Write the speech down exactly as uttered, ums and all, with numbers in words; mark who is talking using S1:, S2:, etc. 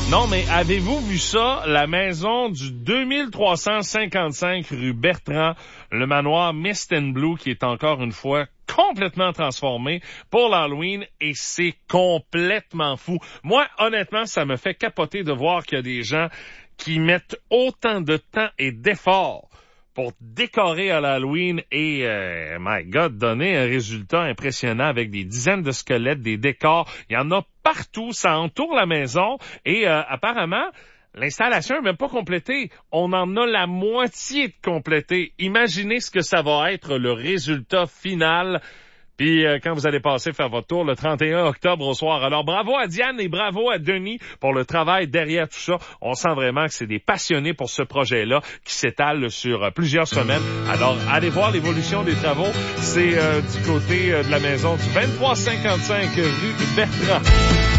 S1: Non, mais avez-vous vu ça? La maison du deux mille trois cent cinquante-cinq rue Bertrand, le manoir Mist and Blue, qui est encore une fois complètement transformé pour l'Halloween, et c'est complètement fou. Moi, honnêtement, ça me fait capoter de voir qu'il y a des gens qui mettent autant de temps et d'efforts pour décorer à l'Halloween et, euh, my God, donner un résultat impressionnant avec des dizaines de squelettes, des décors. Il y en a partout, ça entoure la maison et euh, apparemment, l'installation n'est même pas complétée. On en a la moitié de complétée. Imaginez ce que ça va être le résultat final. Puis euh, quand vous allez passer faire votre tour le trente et un octobre au soir. Alors bravo à Diane et bravo à Denis pour le travail derrière tout ça. On sent vraiment que c'est des passionnés pour ce projet-là qui s'étale sur euh, plusieurs semaines. Alors allez voir l'évolution des travaux. C'est euh, du côté euh, de la maison du vingt-trois cinquante-cinq rue Bertrand.